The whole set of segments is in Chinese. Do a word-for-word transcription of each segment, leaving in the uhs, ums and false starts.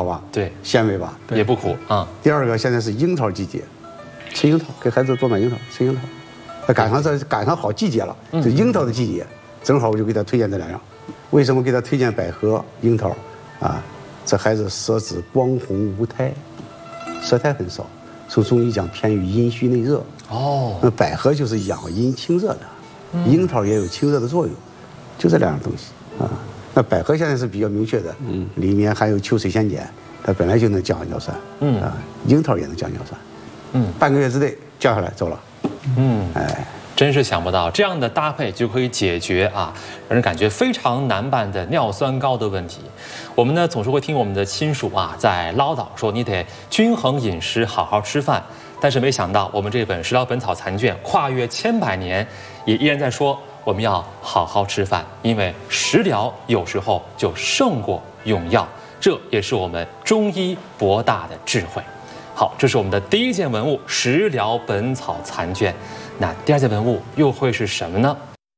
好吧？ 对， 鲜美吧？ 也不苦啊。 第二个，现在是樱桃季节，吃樱桃，给孩子多买樱桃，吃樱桃。他赶上这赶上好季节了，这樱桃的季节，正好我就给他推荐这两样。为什么给他推荐百合、樱桃？啊，这孩子舌质光红无苔，舌苔很少。从中医讲偏于阴虚内热。哦，那百合就是养阴清热的，樱桃也有清热的作用，就这两样东西啊。那百合现在是比较明确的，嗯，里面含有秋水仙碱，它本来就能降尿酸，嗯啊，樱桃也能降尿酸，嗯，半个月之内降下来走了。 嗯，哎，真是想不到这样的搭配就可以解决啊，让人感觉非常难办的尿酸高的问题。我们呢总是会听我们的亲属啊在唠叨说你得均衡饮食，好好吃饭。但是没想到我们这本《食疗本草残卷》跨越千百年，也依然在说我们要好好吃饭，因为食疗有时候就胜过用药，这也是我们中医博大的智慧。好，这是我们的第一件文物《食疗本草残卷》。那第二件文物又会是什么呢？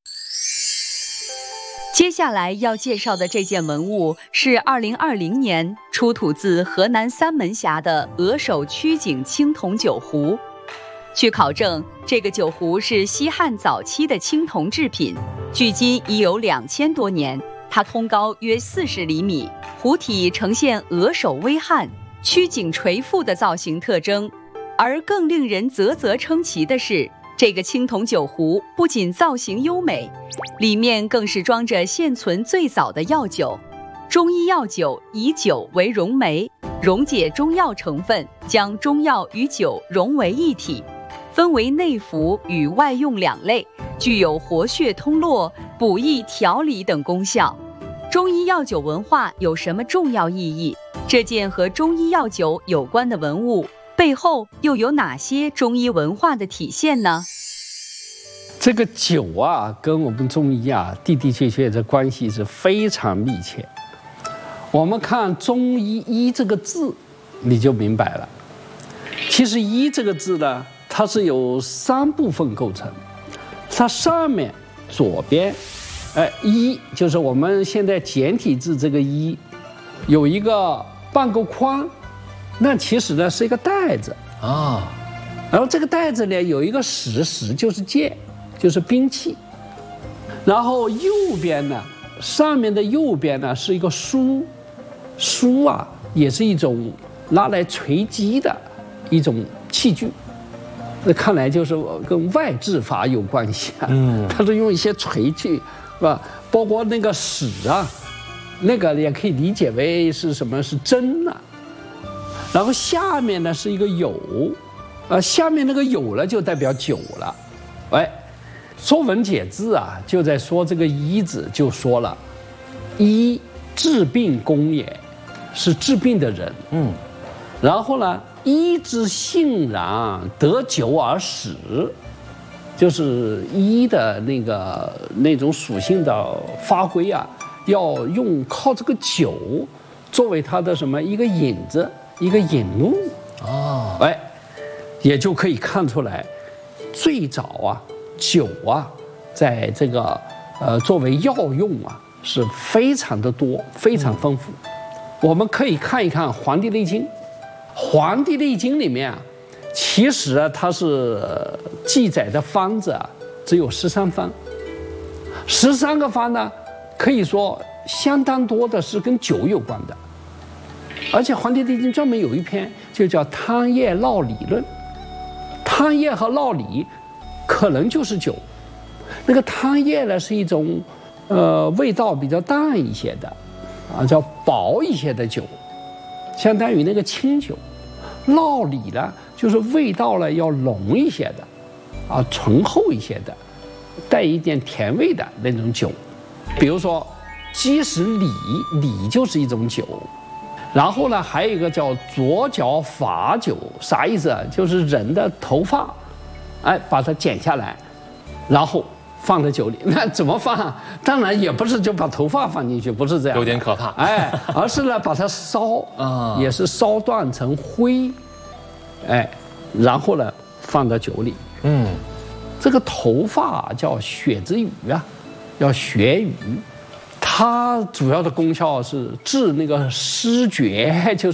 接下来要介绍的这件文物是二零二零年出土自河南三门峡的鹅首曲颈青铜酒壶。据考证，这个酒壶是西汉早期的青铜制品，距今已有两千多年。它通高约四十厘米，壶体呈现鹅首微汉、曲颈垂腹的造型特征。而更令人啧啧称奇的是，这个青铜酒壶不仅造型优美，里面更是装着现存最早的药酒。中医药酒以酒为溶酶，溶解中药成分，将中药与酒融为一体，分为内服与外用两类，具有活血通络、补益调理等功效。中医药酒文化有什么重要意义？这件和中医药酒有关的文物背后又有哪些中医文化的体现呢？ 这个酒啊，跟我们中医啊的的确确的关系是非常密切。我们看中医“医”这个字，你就明白了。其实“医”这个字呢，它是由三部分构成。它上面左边，哎，“医”就是我们现在简体字这个“医”，有一个半个框。那其实呢是一个袋子啊，然后这个袋子呢有一个石，石就是剑，就是兵器。然后右边呢，上面的右边呢是一个梳，梳啊也是一种拿来锤击的一种器具。那看来就是跟外治法有关系啊，嗯，它是用一些锤具，是吧？包括那个矢啊，那个也可以理解为是什么？是针啊。然后下面呢是一个酉，呃，下面那个酉呢就代表酒了。哎，《说文解字》啊就在说这个“医”字，就说了，医治病功也，是治病的人。嗯，然后呢，医之性然，得酒而死，就是医的那个那种属性的发挥啊，要用靠这个酒作为它的什么一个引子。一个引路哦，哎，也就可以看出来，最早啊，酒啊，在这个呃作为药用啊，是非常的多，非常丰富。嗯、我们可以看一看《黄帝内经》，《黄帝内经》里面啊，其实啊它是记载的方子啊只有十三方，十三个方呢，可以说相当多的是跟酒有关的。而且《黄帝内经》专门有一篇就叫《汤液闹理论》，汤液和闹理可能就是酒。那个汤液呢是一种呃味道比较淡一些的啊，叫薄一些的酒，相当于那个清酒。闹理呢就是味道呢要浓一些的啊，醇厚一些的，带一点甜味的那种酒。比如说鸡屎李，李就是一种酒。然后呢，还有一个叫左脚发酒，啥意思啊？就是人的头发，哎，把它剪下来，然后放在酒里。那怎么放？当然也不是就把头发放进去，不是这样， 有点可怕。 哎，而是呢把它烧啊，也是烧断成灰，哎，然后呢放到酒里。嗯，这个头发叫血之余啊，叫血瘀。它主要的功效是治那个失觉，就是